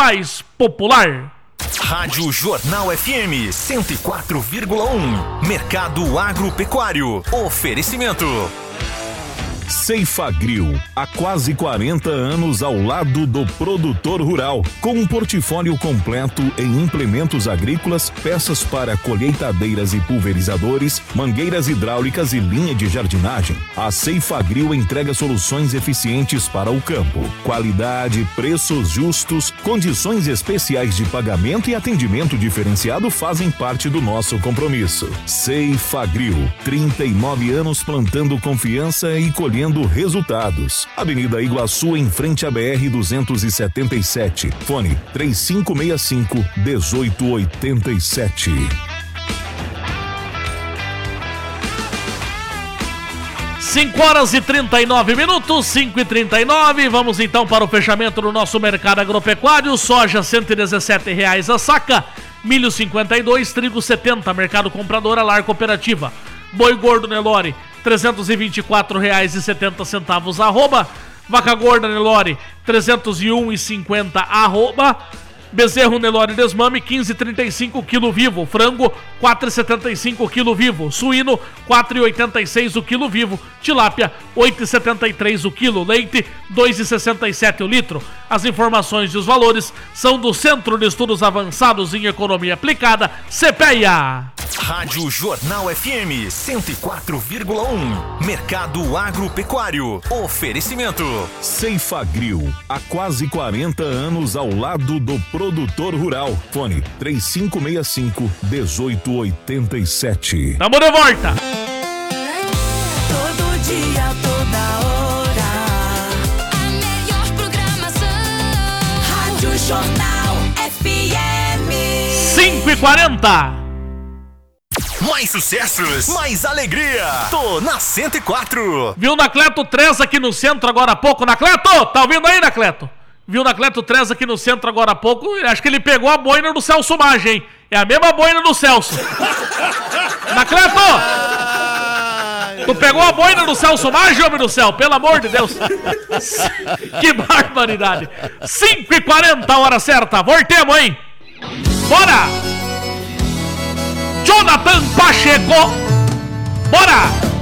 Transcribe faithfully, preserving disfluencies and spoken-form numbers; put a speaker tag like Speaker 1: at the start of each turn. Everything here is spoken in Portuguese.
Speaker 1: mais popular.
Speaker 2: Rádio Jornal F M cento e quatro vírgula um. Mercado Agropecuário. Oferecimento.
Speaker 3: Ceifagrill, há quase quarenta anos ao lado do produtor rural, com um portfólio completo em implementos agrícolas, peças para colheitadeiras e pulverizadores, mangueiras hidráulicas e linha de jardinagem. A Ceifagrill entrega soluções eficientes para o campo, qualidade, preços justos, condições especiais de pagamento e atendimento diferenciado fazem parte do nosso compromisso. Ceifagrill, trinta e nove anos plantando confiança e colhendo resultados. Avenida Iguaçu, em frente à B R duzentos e setenta e sete. Fone três cinco seis cinco, um oito oito sete.
Speaker 1: cinco horas e trinta e nove minutos, cinco e trinta e nove. Vamos então para o fechamento do nosso mercado agropecuário. Soja cento e dezessete reais a saca, milho cinquenta e dois, trigo setenta. Mercado comprador, Lar Cooperativa. Boi gordo Nelore trezentos e vinte e quatro reais e setenta centavos arroba. Vaca gorda Nelore trezentos e um reais e cinquenta arroba. Bezerro Nelore desmame quinze e trinta e cinco quilo vivo. Frango quatro e setenta e cinco quilo vivo. Suíno quatro e oitenta e seis o quilo vivo. Tilápia oito e setenta e três o quilo. Leite dois e sessenta e sete o litro. As informações e os valores são do Centro de Estudos Avançados em Economia Aplicada, CEPEA.
Speaker 2: Rádio Jornal F M cento e quatro vírgula um. Mercado Agropecuário. Oferecimento.
Speaker 3: Ceifagrill, há quase quarenta anos ao lado do produtor rural. Fone três cinco seis cinco, um oito oito sete.
Speaker 1: Tamo de volta.
Speaker 4: Todo dia, toda hora. A melhor programação. Rádio Jornal F M.
Speaker 1: cinco e quarenta.
Speaker 2: Mais sucessos, mais alegria. Tô na cento e quatro.
Speaker 1: Viu Nacleto três aqui no centro agora há pouco? Nacleto, tá ouvindo aí, Nacleto? Viu Nacleto três aqui no centro agora há pouco? Acho que ele pegou a boina do Celso Maggi, hein? É a mesma boina do Celso. Nacleto! Tu pegou a boina do Celso Maggi, homem do céu? Pelo amor de Deus. Que barbaridade. cinco e quarenta, hora certa. Voltemos, hein? Bora! Jonathan Pacheco. Bora!